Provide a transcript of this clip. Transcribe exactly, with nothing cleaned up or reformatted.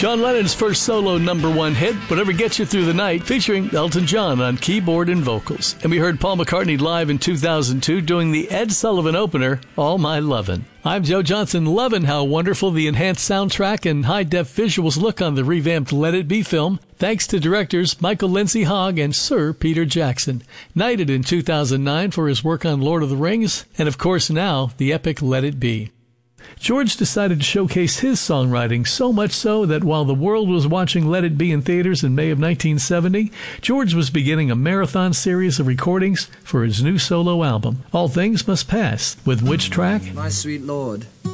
John Lennon's first solo number one hit, Whatever Gets You Through the Night, featuring Elton John on keyboard and vocals. And we heard Paul McCartney live in two thousand two doing the Ed Sullivan opener, All My Lovin'. I'm Joe Johnson, loving how wonderful the enhanced soundtrack and high-def visuals look on the revamped Let It Be film, thanks to directors Michael Lindsay Hogg and Sir Peter Jackson, knighted in two thousand nine for his work on Lord of the Rings, and of course now, the epic Let It Be. George decided to showcase his songwriting, so much so that while the world was watching Let It Be in theaters in May of nineteen seventy, George was beginning a marathon series of recordings for his new solo album, All Things Must Pass, with which track? My sweet Lord,